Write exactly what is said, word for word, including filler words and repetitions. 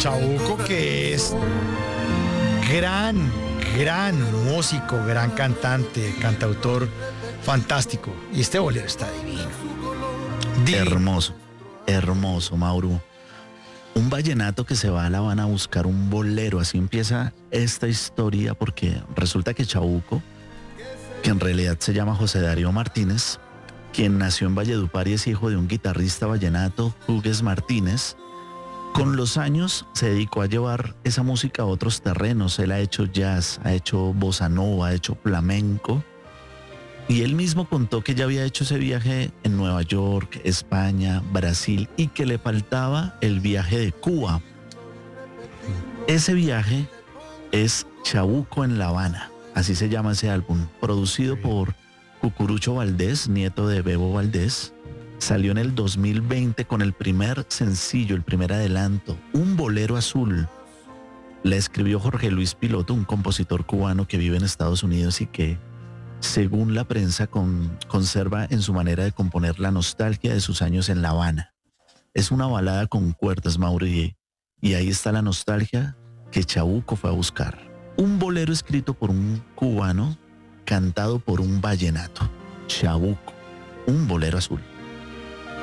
Chabuco, que es gran, gran músico, gran cantante, cantautor fantástico. Y este bolero está divino. Divino. Hermoso, hermoso, Mauro. Un vallenato que se va a La Habana a buscar un bolero. Así empieza esta historia, porque resulta que Chabuco, que en realidad se llama José Darío Martínez, quien nació en Valledupar y es hijo de un guitarrista vallenato, Hugues Martínez, con los años se dedicó a llevar esa música a otros terrenos. Él ha hecho jazz, ha hecho bossa nova, ha hecho flamenco. Y él mismo contó que ya había hecho ese viaje en Nueva York, España, Brasil, y que le faltaba el viaje de Cuba. Ese viaje es Chabuco en La Habana, así se llama ese álbum, producido por Cucurucho Valdés, nieto de Bebo Valdés. Salió en el dos mil veinte con el primer sencillo, el primer adelanto, Un Bolero Azul. Le escribió Jorge Luis Piloto, un compositor cubano que vive en Estados Unidos y que, según la prensa, con, conserva en su manera de componer la nostalgia de sus años en La Habana. Es una balada con cuerdas, Mauro, y, y ahí está la nostalgia que Chabuco fue a buscar. Un bolero escrito por un cubano, cantado por un vallenato. Chabuco, Un Bolero Azul.